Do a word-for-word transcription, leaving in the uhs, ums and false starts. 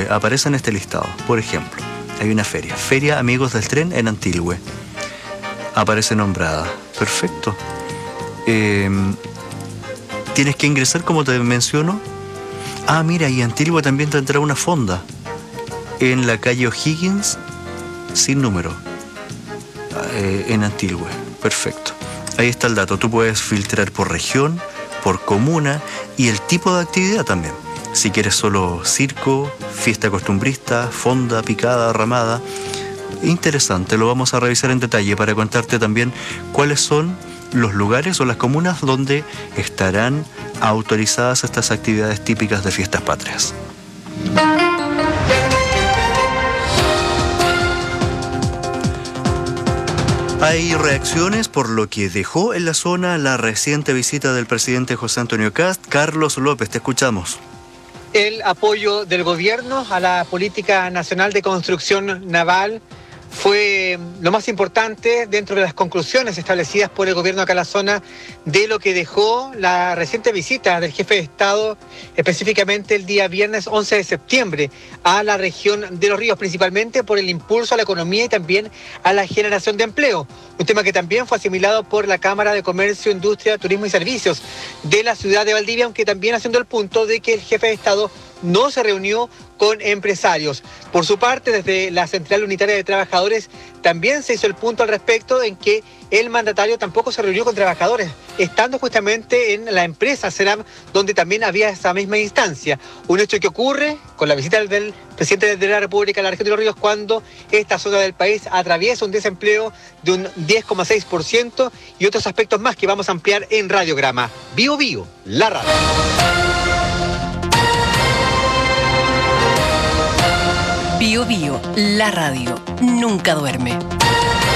Antilhue aparece en este listado. Por ejemplo, hay una feria, Feria Amigos del Tren en Antilhue. Aparece nombrada. Perfecto. Eh, tienes que ingresar, como te menciono. Ah, mira, y Antilhue también tendrá una fonda en la calle O'Higgins, sin número, eh, en Antilhue. Perfecto. Ahí está el dato. Tú puedes filtrar por región, por comuna y el tipo de actividad también. Si quieres solo circo, fiesta costumbrista, fonda, picada, ramada. Interesante, lo vamos a revisar en detalle para contarte también cuáles son los lugares o las comunas donde estarán autorizadas estas actividades típicas de fiestas patrias. Hay reacciones por lo que dejó en la zona la reciente visita del presidente José Antonio Kast. Carlos López, te escuchamos. El apoyo del gobierno a la política nacional de construcción naval fue lo más importante dentro de las conclusiones establecidas por el gobierno acá en la zona de lo que dejó la reciente visita del jefe de Estado, específicamente el día viernes once de septiembre, a la región de Los Ríos, principalmente por el impulso a la economía y también a la generación de empleo. Un tema que también fue asimilado por la Cámara de Comercio, Industria, Turismo y Servicios de la ciudad de Valdivia, aunque también haciendo el punto de que el jefe de Estado no se reunió con empresarios. Por su parte, desde la Central Unitaria de Trabajadores también se hizo el punto al respecto en que el mandatario tampoco se reunió con trabajadores, estando justamente en la empresa CERAM, donde también había esa misma instancia. Un hecho que ocurre con la visita del presidente de la República a la región de Los Ríos cuando esta zona del país atraviesa un desempleo de un diez coma seis por ciento y otros aspectos más que vamos a ampliar en Radiograma. Bio Bio, la radio. Bio Bio, la radio, nunca duerme.